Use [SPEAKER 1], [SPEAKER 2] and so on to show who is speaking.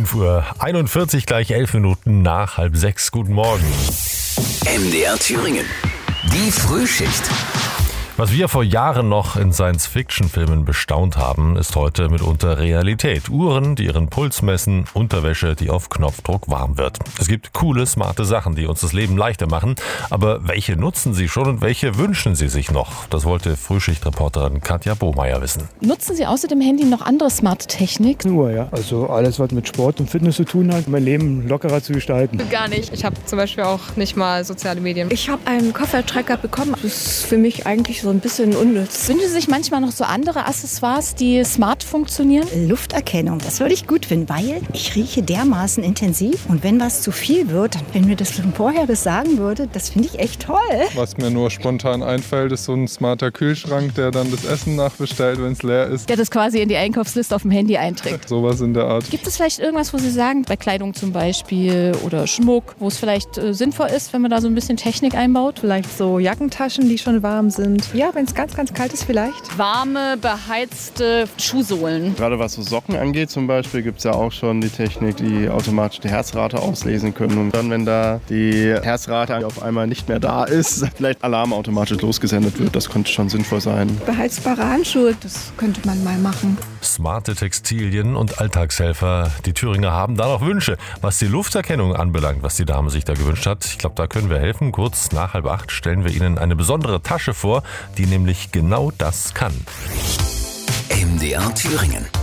[SPEAKER 1] 5:41 Uhr, gleich 11 Minuten nach 5:30. Guten Morgen.
[SPEAKER 2] MDR Thüringen. Die Frühschicht.
[SPEAKER 1] Was wir vor Jahren noch in Science-Fiction-Filmen bestaunt haben, ist heute mitunter Realität. Uhren, die ihren Puls messen, Unterwäsche, die auf Knopfdruck warm wird. Es gibt coole, smarte Sachen, die uns das Leben leichter machen. Aber welche nutzen Sie schon und welche wünschen Sie sich noch? Das wollte Frühschicht-Reporterin Katja Bohmeier wissen.
[SPEAKER 3] Nutzen Sie außer dem Handy noch andere smarte Technik?
[SPEAKER 4] Nur, ja. Also alles, was mit Sport und Fitness zu tun hat, mein Leben lockerer zu gestalten.
[SPEAKER 5] Gar nicht. Ich habe zum Beispiel auch nicht mal soziale Medien.
[SPEAKER 6] Ich habe einen Koffertrecker bekommen. Das ist für mich eigentlich so ein bisschen unnütz.
[SPEAKER 3] Wünschen Sie sich manchmal noch so andere Accessoires, die smart funktionieren?
[SPEAKER 7] Lufterkennung, das würde ich gut finden, weil ich rieche dermaßen intensiv. Und wenn was zu viel wird, wenn mir das schon vorher sagen würde, das finde ich echt toll.
[SPEAKER 8] Was mir nur spontan einfällt, ist so ein smarter Kühlschrank, der dann das Essen nachbestellt, wenn es leer ist.
[SPEAKER 3] Der das quasi in die Einkaufsliste auf dem Handy einträgt.
[SPEAKER 8] Sowas in der Art.
[SPEAKER 3] Gibt es vielleicht irgendwas, wo Sie sagen, bei Kleidung zum Beispiel oder Schmuck, wo es vielleicht sinnvoll ist, wenn man da so ein bisschen Technik einbaut?
[SPEAKER 5] Vielleicht so Jackentaschen, die schon warm sind. Ja, wenn es ganz, ganz kalt ist vielleicht.
[SPEAKER 3] Warme, beheizte Schuhsohlen.
[SPEAKER 9] Gerade was so Socken angeht zum Beispiel, gibt es ja auch schon die Technik, die automatisch die Herzrate auslesen können. Und dann, wenn da die Herzrate auf einmal nicht mehr da ist, vielleicht Alarm automatisch losgesendet wird. Das könnte schon sinnvoll sein.
[SPEAKER 6] Beheizbare Handschuhe, das könnte man mal machen.
[SPEAKER 1] Smarte Textilien und Alltagshelfer. Die Thüringer haben da noch Wünsche. Was die Lufterkennung anbelangt, was die Dame sich da gewünscht hat, ich glaube, da können wir helfen. Kurz nach 7:30 stellen wir Ihnen eine besondere Tasche vor, die nämlich genau das kann.
[SPEAKER 2] MDR Thüringen.